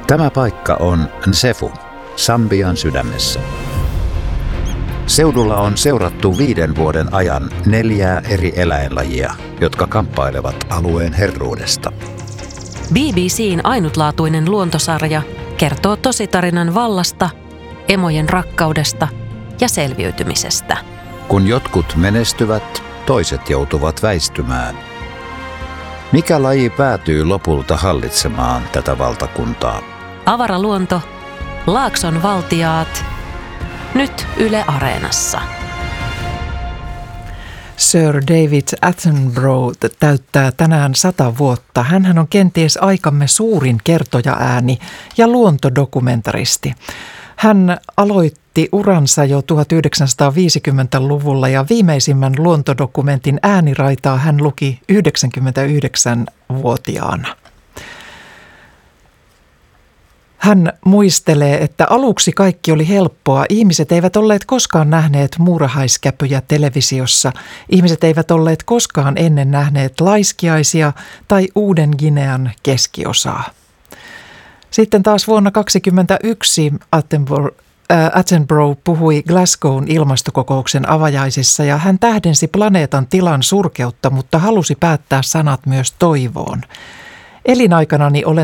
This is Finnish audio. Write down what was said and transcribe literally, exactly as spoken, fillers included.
Tämä paikka on Nsefu, Sambian sydämessä. Seudulla on seurattu viiden vuoden ajan neljää eri eläinlajia, jotka kamppailevat alueen herruudesta. B B C:n ainutlaatuinen luontosarja kertoo tositarinan vallasta, emojen rakkaudesta ja selviytymisestä. Kun jotkut menestyvät, toiset joutuvat väistymään. Mikä laji päätyy lopulta hallitsemaan tätä valtakuntaa? Avaraluonto, Laakson valtiaat, nyt Yle Areenassa. Sir David Attenborough täyttää tänään sata vuotta. Hänhän on kenties aikamme suurin kertoja-ääni ja luontodokumentaristi. Hän aloitti uransa jo tuhatyhdeksänsataaviisikymmentäluvulla ja viimeisimmän luontodokumentin ääniraitaa hän luki yhdeksänkymmentäyhdeksänvuotiaana. Hän muistelee, että aluksi kaikki oli helppoa. Ihmiset eivät olleet koskaan nähneet muurahaiskäpyjä televisiossa. Ihmiset eivät olleet koskaan ennen nähneet laiskiaisia tai Uuden Ginean keskiosaa. Sitten taas vuonna tuhatyhdeksänsataakaksikymmentäyksi Attenborough, äh, Attenborough puhui Glasgown ilmastokokouksen avajaisissa ja hän tähdensi planeetan tilan surkeutta, mutta halusi päättää sanat myös toivoon. Elinaikanani olen